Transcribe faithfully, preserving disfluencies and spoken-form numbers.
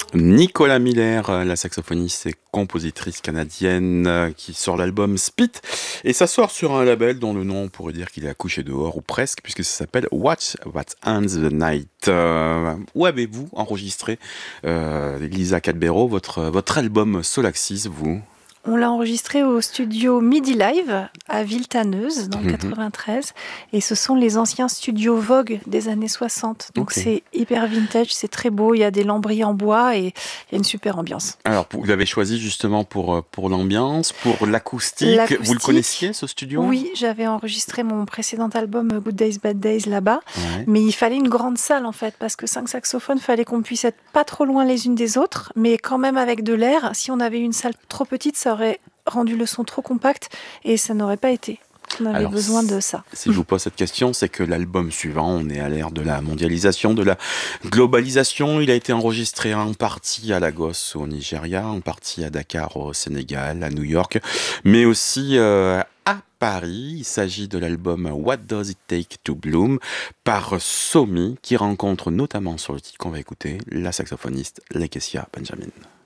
Nicolas Miller, euh, la saxophoniste et compositrice canadienne euh, qui sort l'album Spit. Et ça sort sur un label dont le nom, on pourrait dire qu'il est accouché dehors, ou presque, puisque ça s'appelle Watch What Ends the Night. Euh, où avez-vous enregistré, euh, Lisa Cadbero, votre, votre album Solaxis, vous? On l'a enregistré au studio Midi Live à Villetaneuse dans le Mhm. quatre-vingt-treize et ce sont les anciens studios Vogue des années soixante. Donc Ok. c'est hyper vintage, c'est très beau, il y a des lambris en bois et il y a une super ambiance. Alors, vous l'avez choisi justement pour, euh, pour l'ambiance, pour l'acoustique. L'acoustique, Vous le connaissiez, ce studio? oui, j'avais enregistré mon précédent album Good Days Bad Days là-bas, Ouais. mais il fallait une grande salle en fait parce que cinq saxophones, fallait qu'on puisse être pas trop loin les unes des autres, mais quand même avec de l'air. Si on avait une salle trop petite, ça aurait rendu le son trop compact et ça n'aurait pas été. On avait Alors, besoin de ça. si je vous pose cette question, c'est que l'album suivant, on est à l'ère de la mondialisation, de la globalisation. Il a été enregistré en partie à Lagos au Nigeria, en partie à Dakar au Sénégal, à New York, mais aussi euh, à Paris. Il s'agit de l'album What Does It Take to Bloom par Somi, qui rencontre notamment sur le titre qu'on va écouter la saxophoniste Lakecia Benjamin.